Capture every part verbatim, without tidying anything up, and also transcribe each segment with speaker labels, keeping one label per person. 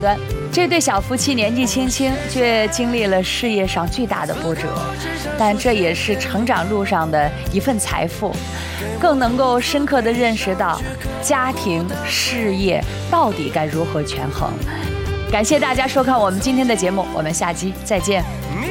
Speaker 1: 这对小夫妻年纪轻轻，却经历了事业上巨大的波折，但这也是成长路上的一份财富，更能够深刻地认识到家庭事业到底该如何权衡。感谢大家收看我们今天的节目，我们下期再见。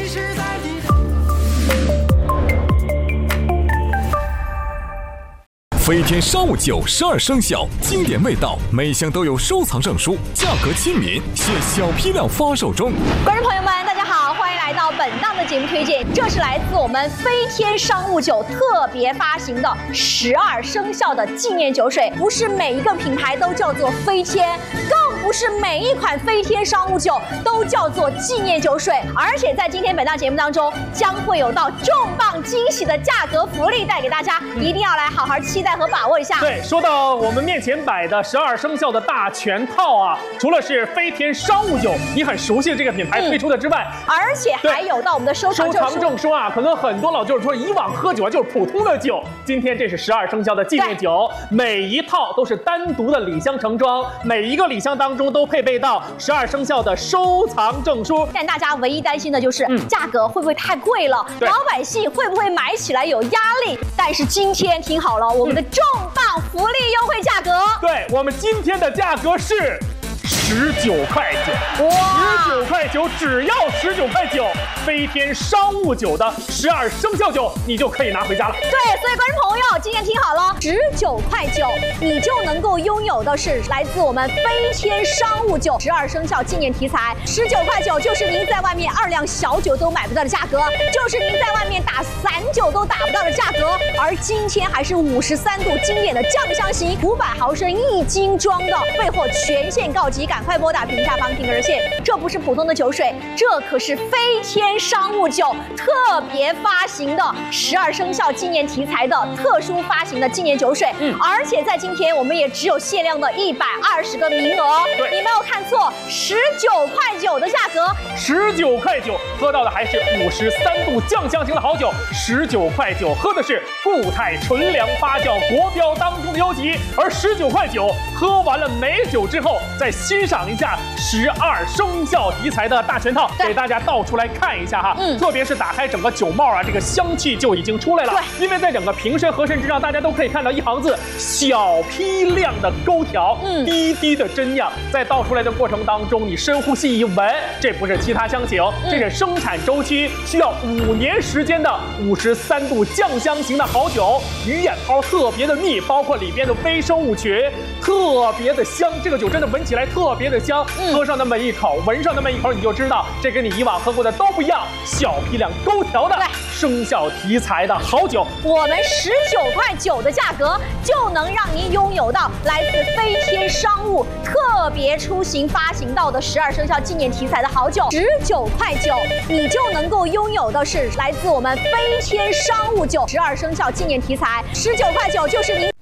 Speaker 2: 飞天商务酒十二生肖经典味道，每箱都有收藏证书，价格亲民，现小批量发售中。
Speaker 3: 观众朋友们，大家好，欢迎来到本档的节目推荐。这是来自我们飞天商务酒特别发行的十二生肖的纪念酒水，不是每一个品牌都叫做飞天，更不是每一款飞天商务酒都叫做纪念酒水。而且在今天本档节目当中，将会有到重磅惊喜的价格福利带给大家，一定要来好好期待和把握一下。
Speaker 4: 对，说到我们面前摆的十二生肖的大全套啊，除了是飞天商务酒，你很熟悉的这个品牌推出的之外，
Speaker 3: 嗯、而且还有到我们的收藏
Speaker 4: 收藏证书啊。可能很多老就是说，以往喝酒啊就是普通的酒，今天这是十二生肖的纪念酒，每一套都是单独的礼箱盛装，每一个礼箱当中都配备到十二生肖的收藏证书。
Speaker 3: 但大家唯一担心的就是、嗯、价格会不会太贵了，老百姓会不会买起来有压力？但是今天听好了，我们的重磅福利优惠价格，
Speaker 4: 对，我们今天的价格是十九块九，十九块九，只要十九块九，飞天商务酒的十二生肖酒，你就可以拿回家了。
Speaker 3: 对，所以观众朋友，今天听好了，十九块九，你就能够拥有的是来自我们飞天商务酒十二生肖纪念题材。十九块九就是您在外面二两小酒都买不到的价格，就是您在外面打散酒都打不到的价格。而今天还是五十三度经典的酱香型五百毫升一斤装的，备货全线告急，赶快拨打屏下方听热线。这不是普通的酒水，这可是飞天商务酒特别发行的十二生肖纪念题材的特殊发行的纪念酒水。嗯，而且在今天我们也只有限量的一百二十个名额。对，你没有看错，十九块九的价格，
Speaker 4: 十九块九喝到的还是五十三度酱香型的好酒，十九块九喝的是固态纯粮发酵国标当中的优级，而十九块九喝完了美酒之后，再欣赏一下十二生肖题材的大全套，给大家倒出来看一下哈。嗯，特别是打开整个酒帽啊，这个香气就已经出来了。对，因为在整个瓶身盒身之上，大家都可以看到一行字：小批量的勾调，嗯，滴滴的真酿。在倒出来的过程当中，你深呼吸一闻，这不是其他香型，嗯、这是生产周期需要五年时间的五十三度酱香型的好酒。鱼眼泡特别的密，包括里边的微生物群特别的香，这个酒真的闻起来特别的香。嗯、喝上那么一口，闻上那么一口，你就知道这跟你以往喝过的都不一样。小批量勾调的生肖题材的好酒，
Speaker 3: 我们十九块九的价格就能让您拥有到来自飞天商务特别出行发行到的十二生肖纪念题材的好酒。十九块九，你就能够拥有的是来自我们飞天商务酒十二生肖纪念题材。十九块九就是您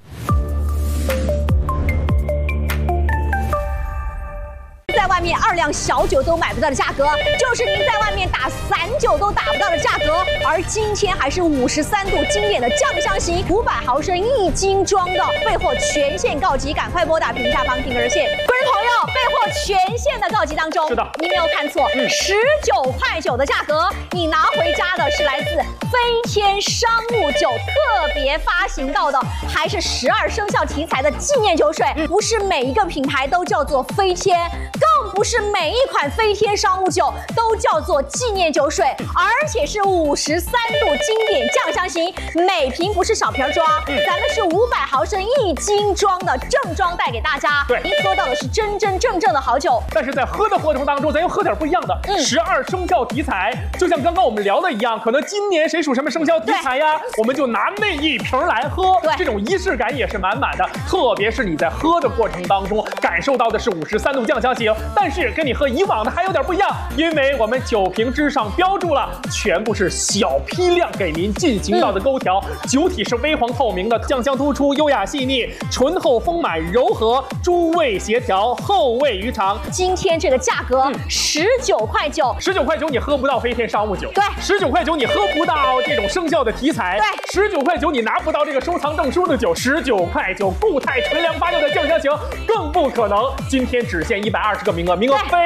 Speaker 3: 在外面二两小酒都买不到的价格，就是您在外面打散酒都打不到的价格。而今天还是五十三度经典的酱香型五百毫升一斤装的，备货全线告急，赶快拨打屏下方听热线。观众朋友，备货全线的告急当中，是的，您没有看错，十九块九的价格，你拿回家的是来自飞天商务酒特别发行到的，还是十二生肖题材的纪念酒水。不是每一个品牌都叫做飞天，更不是每一款飞天商务酒都叫做纪念酒水，而且是五十三度经典酱香型，每瓶不是小瓶装，嗯、咱们是五百毫升一斤装的正装带给大家。对，您喝到的是真真正正的好酒。
Speaker 4: 但是在喝的过程当中，咱又喝点不一样的。十二生肖题材，就像刚刚我们聊的一样，可能今年谁属什么生肖题材呀，我们就拿那一瓶来喝。对，这种仪式感也是满满的。特别是你在喝的过程当中，感受到的是五十三度酱香型，但是跟你喝以往的还有点不一样，因为我们酒瓶之上标注了全部是小批量给您进行到的勾调，嗯、酒体是微黄透明的，酱香突出，优雅细腻，醇厚丰满柔和，诸味协调，后味余长。
Speaker 3: 今天这个价格十九块九，
Speaker 4: 十九块九你喝不到飞天商务酒，
Speaker 3: 对，
Speaker 4: 十九块九你喝不到这种生肖的题材，
Speaker 3: 对，
Speaker 4: 十九块九你拿不到这个收藏证书的酒，十九块九固态纯粮发酵的酱香型更不可能。今天只限一百二十个名额，名额非